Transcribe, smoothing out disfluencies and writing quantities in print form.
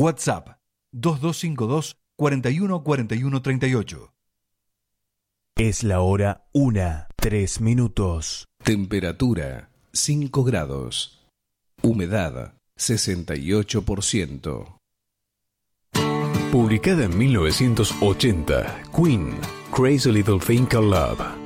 WhatsApp 2252 41 41 38. Es la hora 1:03. Temperatura 5 grados. Humedad 68%. Publicada en 1980, Queen, Crazy Little Thing Called Love.